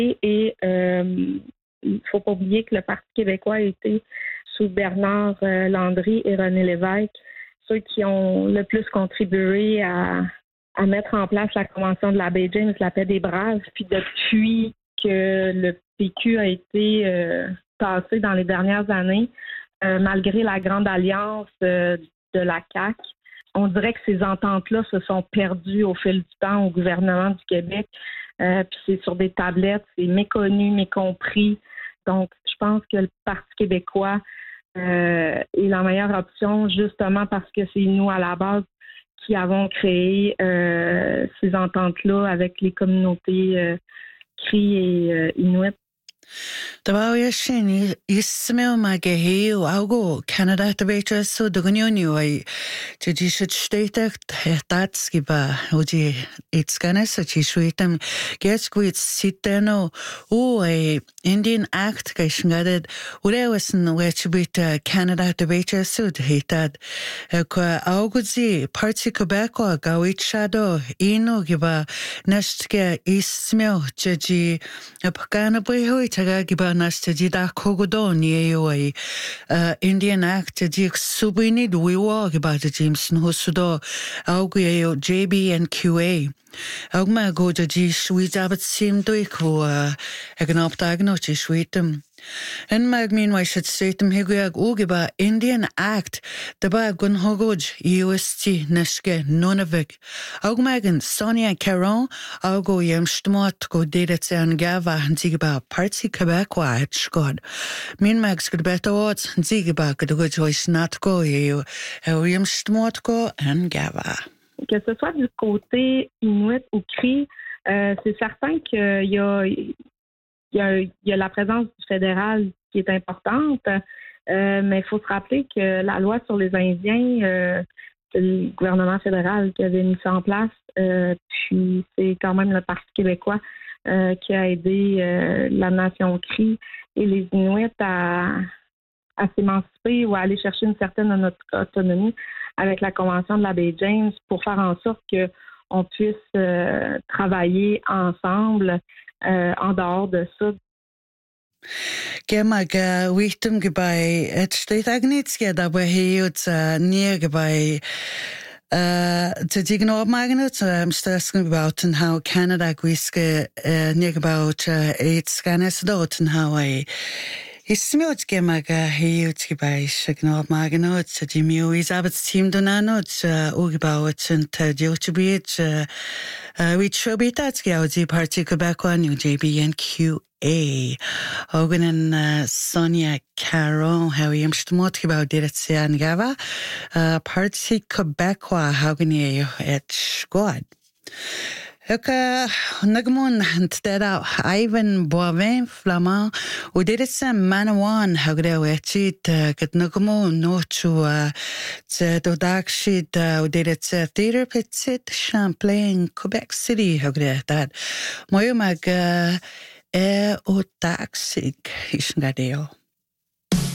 Et il ne faut pas oublier que le Parti québécois a été sous Bernard Landry et René Lévesque, ceux qui ont le plus contribué à mettre en place la Convention de la baie James, la paix des Braves. Puis depuis que le PQ a été passé dans les dernières années, malgré la grande alliance de la CAQ, on dirait que ces ententes-là se sont perdues au fil du temps au gouvernement du Québec. Puis c'est sur des tablettes, c'est méconnu, mécompris. Donc, je pense que le Parti québécois est la meilleure option justement parce que c'est nous, à la base, qui avons créé ces ententes-là avec les communautés Cri et Inuit. Tabawiya shini ismeo magahi augo Canada tabecha so dognyoni wai jishat state tats giba uji itskanes chishuitam gesquit siteno a Indian Act kaishngaded urewasan wechbit Canada tabecha sud hitad kwa auguzi parti Quebec gawit shado ino giba nastke ismeo jaji apakana bweho giba nastajida kogodo niewai Indian Act jik subini duiwa giba Jameson hosudo auguyo JB&QA augma go jaji shuizabat simdoi ko egnoptagno chi shuitum en magmin wai shat seitum higuag ugiba Indian Act daba gunhogoj UST nashke nonavik augmagan Sonia Caron augo yemstmot go dedet an gava hanzigiba Parti Québécois et Scott min mags good better odds hanzigiba go joyce not go you yemstmot go an gava. Que ce soit du côté Inuit ou Cri, c'est certain qu'il y a la présence du fédéral qui est importante, mais il faut se rappeler que la loi sur les Indiens, c'est le gouvernement fédéral qui avait mis ça en place, puis c'est quand même le Parti québécois qui a aidé la nation Cri et les Inuits à s'émanciper ou à aller chercher une certaine autonomie avec la Convention de la baie James pour faire en sorte qu'on puisse travailler ensemble en dehors de ça. Gemaga wichtum gebai et steht agnitske dabei heut nier gebai to digno magnut stasken gebauten how Canada gwiske nier gebaut et scanes doten how Ismiot gemaga heut gebai signo magnut Jimmy Isabel team donanot ugebaut und Jochbit we chobitat gauzi Parti Québécois New JB&QA Ogan Sonia Caron how yemstmot gebaut dit an gava Parti Québécois haugen et squad Oka nagmon nteda Ivan Boivin Flamand ou dedetse Manawan hagre wechit ket nagmo nochu dodakshit ou dedetse Theater Petit Champlain Quebec City hagre that moyo mag o taxi isngadeo